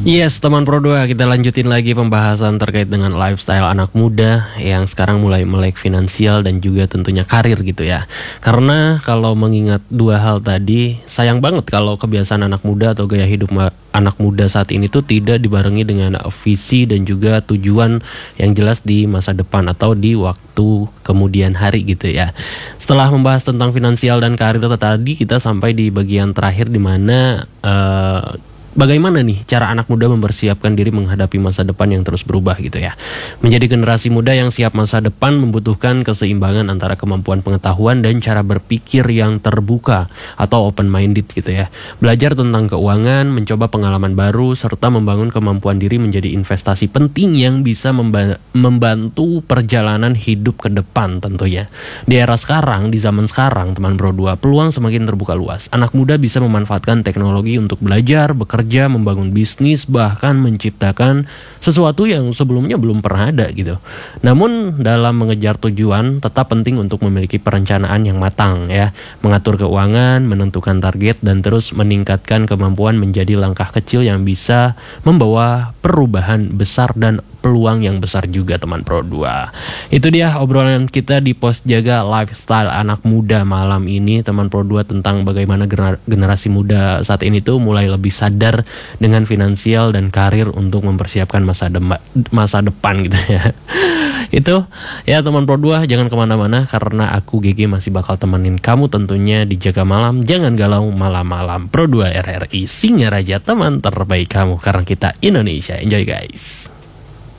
Yes, teman Pro 2, kita lanjutin lagi pembahasan terkait dengan lifestyle anak muda yang sekarang mulai melek finansial dan juga tentunya karir gitu ya. Karena kalau mengingat dua hal tadi, sayang banget kalau kebiasaan anak muda atau gaya hidup anak muda saat ini tuh tidak dibarengi dengan visi dan juga tujuan yang jelas di masa depan atau di waktu kemudian hari gitu ya. Setelah membahas tentang finansial dan karir tadi, kita sampai di bagian terakhir di mana bagaimana nih cara anak muda mempersiapkan diri menghadapi masa depan yang terus berubah gitu ya. Menjadi generasi muda yang siap masa depan membutuhkan keseimbangan antara kemampuan pengetahuan dan cara berpikir yang terbuka atau open minded gitu ya. Belajar tentang keuangan, mencoba pengalaman baru, serta membangun kemampuan diri menjadi investasi penting yang bisa membantu perjalanan hidup ke depan tentunya. Di era sekarang, di zaman sekarang teman Bro 2, peluang semakin terbuka luas. Anak muda bisa memanfaatkan teknologi untuk belajar, bekerja, membangun bisnis, bahkan menciptakan sesuatu yang sebelumnya belum pernah ada gitu. Namun dalam mengejar tujuan tetap penting untuk memiliki perencanaan yang matang ya, mengatur keuangan, menentukan target dan terus meningkatkan kemampuan menjadi langkah kecil yang bisa membawa perubahan besar dan peluang yang besar juga teman Pro 2. Itu dia obrolan kita di Pos Jaga Lifestyle Anak Muda malam ini teman Pro 2 tentang bagaimana generasi muda saat ini tuh mulai lebih sadar dengan finansial dan karir untuk mempersiapkan masa depan gitu ya. Itu ya teman Pro 2, jangan kemana-mana karena aku GG masih bakal temenin kamu tentunya di Jaga Malam. Jangan galau malam-malam. Pro 2 RRI Singaraja, teman terbaik kamu karena kita Indonesia. Enjoy guys.